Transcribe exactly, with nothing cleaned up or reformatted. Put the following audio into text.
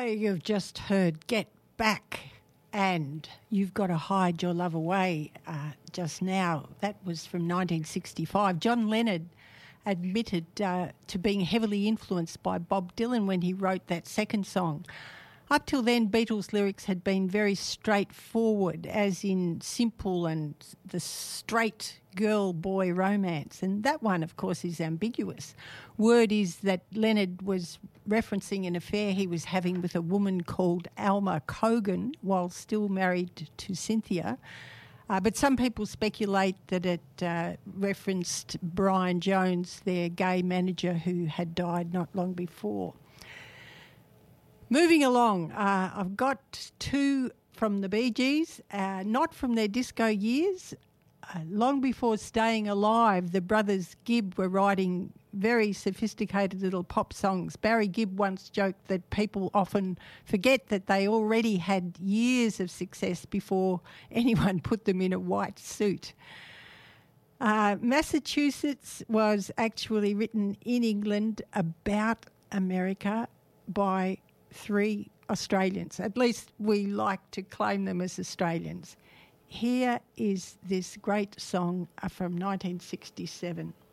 You've just heard Get Back and You've Got to Hide Your Love Away uh, just now. That was from nineteen sixty-five. John Lennon admitted uh, to being heavily influenced by Bob Dylan when he wrote that second song. Up till then, Beatles lyrics had been very straightforward, as in simple and the straight girl-boy romance. And that one, of course, is ambiguous. Word is that Leonard was referencing an affair he was having with a woman called Alma Cogan while still married to Cynthia. Uh, but some people speculate that it uh, referenced Brian Jones, their gay manager who had died not long before. Moving along, uh, I've got two from the Bee Gees, uh, not from their disco years. Uh, long before Staying Alive, the brothers Gibb were writing very sophisticated little pop songs. Barry Gibb once joked that people often forget that they already had years of success before anyone put them in a white suit. Uh, Massachusetts was actually written in England about America by three Australians. At least we like to claim them as Australians. Here is this great song from nineteen sixty-seven.